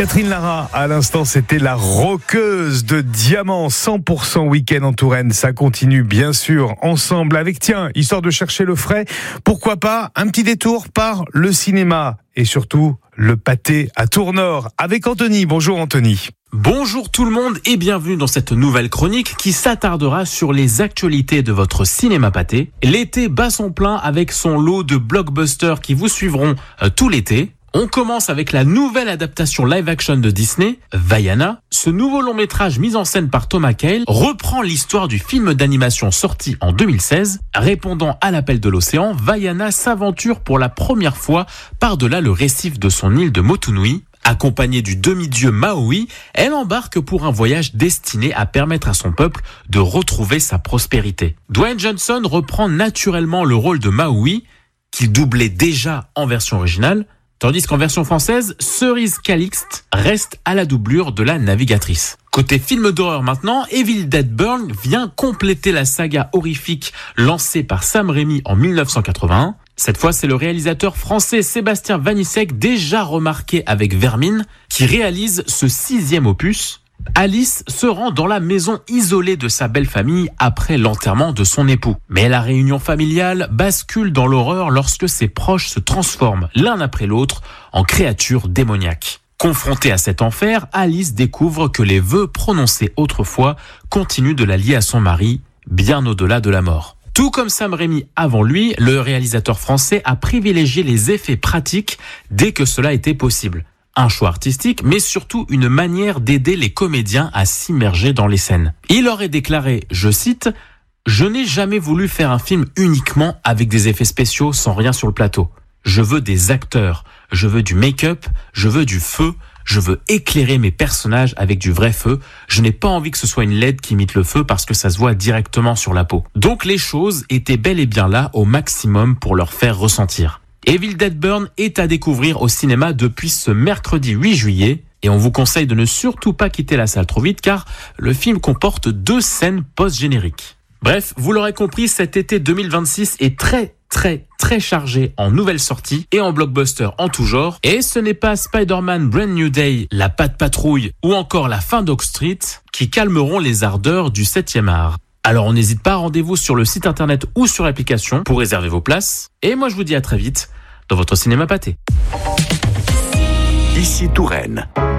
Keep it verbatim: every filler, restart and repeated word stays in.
Catherine Lara, à l'instant, c'était la roqueuse de Diamant, cent pour cent week-end en Touraine. Ça continue, bien sûr, ensemble avec, tiens, histoire de chercher le frais, pourquoi pas un petit détour par le cinéma et surtout le pâté à Tournord avec Anthony. Bonjour Anthony. Bonjour tout le monde et bienvenue dans cette nouvelle chronique qui s'attardera sur les actualités de votre cinéma pâté. L'été bat son plein avec son lot de blockbusters qui vous suivront euh, tout l'été. On commence avec la nouvelle adaptation live-action de Disney, Vaiana. Ce nouveau long-métrage mis en scène par Thomas Kail reprend l'histoire du film d'animation sorti en deux mille seize. Répondant à l'appel de l'océan, Vaiana s'aventure pour la première fois par-delà le récif de son île de Motunui. Accompagnée du demi-dieu Maui, elle embarque pour un voyage destiné à permettre à son peuple de retrouver sa prospérité. Dwayne Johnson reprend naturellement le rôle de Maui, qu'il doublait déjà en version originale, tandis qu'en version française, Cerise Calixte reste à la doublure de la navigatrice. Côté film d'horreur maintenant, Evil Dead Burn vient compléter la saga horrifique lancée par Sam Raimi en dix-neuf cent quatre-vingt-un. Cette fois, c'est le réalisateur français Sébastien Vanissek, déjà remarqué avec Vermine, qui réalise ce sixième opus. Alice se rend dans la maison isolée de sa belle famille après l'enterrement de son époux. Mais la réunion familiale bascule dans l'horreur lorsque ses proches se transforment l'un après l'autre en créatures démoniaques. Confrontée à cet enfer, Alice découvre que les vœux prononcés autrefois continuent de la lier à son mari, bien au-delà de la mort. Tout comme Sam Raimi avant lui, le réalisateur français a privilégié les effets pratiques dès que cela était possible. Un choix artistique, mais surtout une manière d'aider les comédiens à s'immerger dans les scènes. Il aurait déclaré, je cite, « Je n'ai jamais voulu faire un film uniquement avec des effets spéciaux sans rien sur le plateau. Je veux des acteurs, je veux du make-up, je veux du feu, je veux éclairer mes personnages avec du vrai feu. Je n'ai pas envie que ce soit une L E D qui imite le feu parce que ça se voit directement sur la peau. » Donc les choses étaient bel et bien là au maximum pour leur faire ressentir. Evil Dead Burn est à découvrir au cinéma depuis ce mercredi huit juillet et on vous conseille de ne surtout pas quitter la salle trop vite car le film comporte deux scènes post-génériques. Bref, vous l'aurez compris, cet été deux mille vingt-six est très très très chargé en nouvelles sorties et en blockbusters en tout genre. Et ce n'est pas Spider-Man Brand New Day, La Patte Patrouille ou encore La Fin d'Oak Street qui calmeront les ardeurs du septième art. Alors on n'hésite pas, rendez-vous sur le site internet ou sur l'application pour réserver vos places. Et moi je vous dis à très vite dans votre cinéma pâté. Ici Touraine.